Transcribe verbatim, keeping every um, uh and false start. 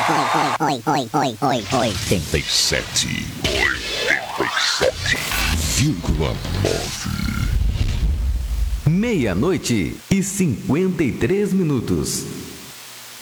oi, oi, oi, oi, oi. oitenta e sete. oitenta e sete vírgula nove. Meia-noite e cinquenta e três minutos.